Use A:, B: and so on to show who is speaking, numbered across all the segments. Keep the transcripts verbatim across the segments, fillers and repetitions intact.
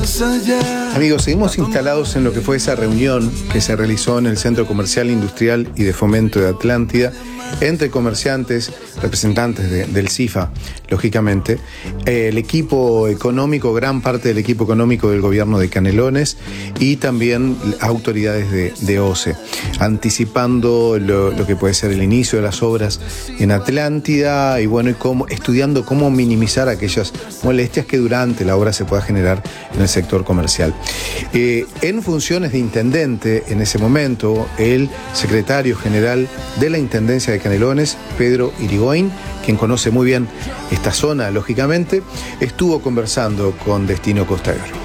A: más allá.
B: Amigos, seguimos instalados en lo que fue esa reunión que se realizó en el Centro Comercial, Industrial y de Fomento de Atlántida entre comerciantes, representantes de, del CIFA, lógicamente, eh, el equipo económico, gran parte del equipo económico del gobierno de Canelones y también autoridades de, de O C E, anticipando lo, lo que puede ser el inicio de las obras en Atlántida y bueno, y cómo, estudiando cómo minimizar aquellas molestias que durante la obra se pueda generar en el sector comercial. Eh, en funciones de intendente, en ese momento, el secretario general de la Intendencia de Canelones, Pedro Irigoyen, quien conoce muy bien esta zona, lógicamente, estuvo conversando con Destino Costa de Oro.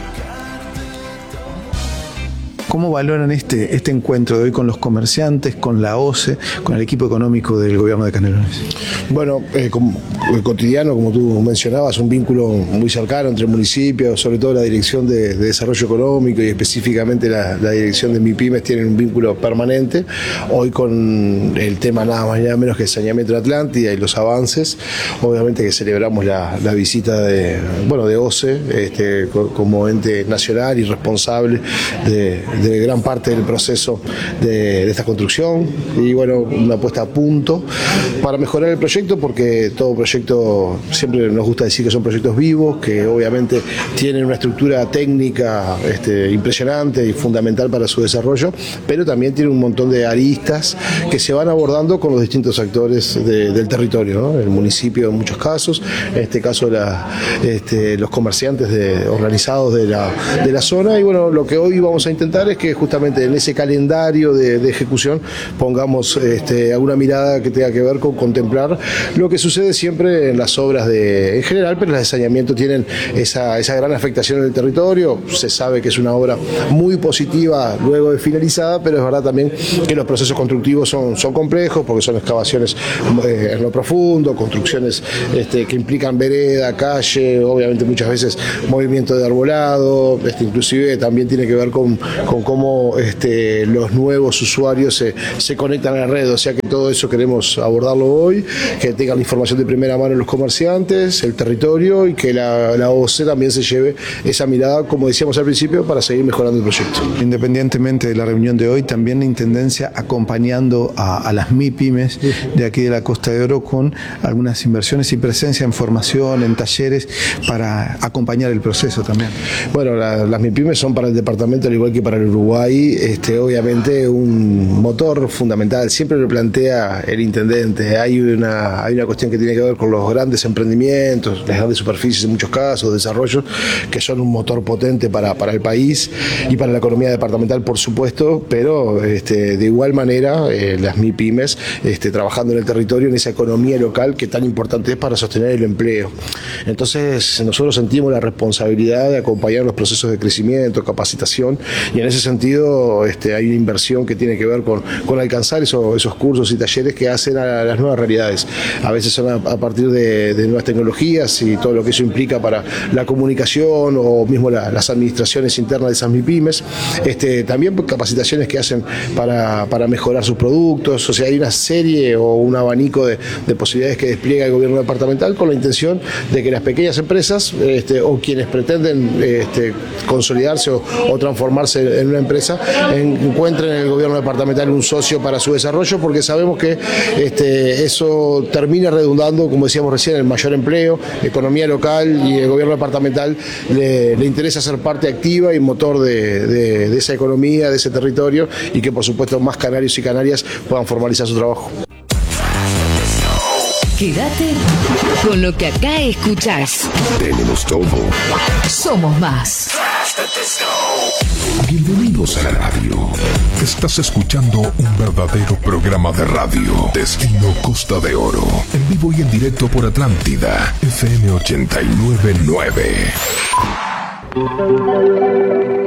B: ¿Cómo valoran este, este encuentro de hoy con los comerciantes, con la O C E, con el equipo económico del gobierno de Canelones?
C: Bueno, eh, como, el cotidiano, como tú mencionabas, un vínculo muy cercano entre municipios, sobre todo la Dirección de, de Desarrollo Económico y específicamente la, la Dirección de MIPYMES tienen un vínculo permanente. Hoy con el tema nada más y nada menos que el saneamiento de Atlántida y los avances, obviamente que celebramos la, la visita de, bueno, de O C E, este, como ente nacional y responsable de de gran parte del proceso de, de esta construcción y bueno, una puesta a punto para mejorar el proyecto, porque todo proyecto, siempre nos gusta decir que son proyectos vivos, que obviamente tienen una estructura técnica este, impresionante y fundamental para su desarrollo, pero también tiene un montón de aristas que se van abordando con los distintos actores de, del territorio, ¿no? El municipio en muchos casos, en este caso la, este, los comerciantes de, organizados de la, de la zona y bueno, lo que hoy vamos a intentar es que justamente en ese calendario de, de ejecución pongamos este, alguna mirada que tenga que ver con contemplar lo que sucede siempre en las obras de, en general, pero las de saneamiento tienen esa, esa gran afectación en el territorio. Se sabe que es una obra muy positiva luego de finalizada, pero es verdad también que los procesos constructivos son, son complejos porque son excavaciones eh, en lo profundo, construcciones este, que implican vereda, calle, obviamente muchas veces movimiento de arbolado, este, inclusive también tiene que ver con, con cómo este, los nuevos usuarios se, se conectan a la red, o sea que todo eso queremos abordarlo hoy, que tengan la información de primera mano los comerciantes, el territorio y que la, la O C E también se lleve esa mirada, como decíamos al principio, para seguir mejorando el proyecto.
B: Independientemente de la reunión de hoy, también la Intendencia acompañando a, a las MIPYMES de aquí de la Costa de Oro con algunas inversiones y presencia en formación, en talleres, para acompañar el proceso también.
C: Bueno, la, las MIPYMES son para el departamento, al igual que para el Uruguay, este, obviamente un motor fundamental, siempre lo plantea el intendente, hay una, hay una cuestión que tiene que ver con los grandes emprendimientos, las grandes superficies en muchos casos, desarrollos, que son un motor potente para, para el país y para la economía departamental, por supuesto, pero este, de igual manera eh, las MIPYMES este, trabajando en el territorio, en esa economía local que tan importante es para sostener el empleo. Entonces nosotros sentimos la responsabilidad de acompañar los procesos de crecimiento, capacitación, y en ese sentido este, hay una inversión que tiene que ver con, con alcanzar eso, esos cursos y talleres que hacen a las nuevas realidades. A veces son a, a partir de, de nuevas tecnologías y todo lo que eso implica para la comunicación o mismo la, las administraciones internas de esas MIPYMES. Este, también capacitaciones que hacen para, para mejorar sus productos. O sea, hay una serie o un abanico de, de posibilidades que despliega el gobierno departamental con la intención de que las pequeñas empresas este, o quienes pretenden este, consolidarse o, o transformarse en una empresa encuentren en el gobierno departamental un socio para su desarrollo, porque sabemos que este, eso termina redundando, como decíamos recién, en mayor empleo, economía local, y el gobierno departamental le, le interesa ser parte activa y motor de, de, de esa economía, de ese territorio, y que por supuesto más canarios y canarias puedan formalizar su trabajo.
D: Quédate con lo que acá escuchás.
E: Tenemos todo.
D: Somos más.
E: Bienvenidos a la radio. Estás escuchando un verdadero programa de radio. Destino Costa de Oro. En vivo y en directo por Atlántida. F M ochenta y nueve punto nueve.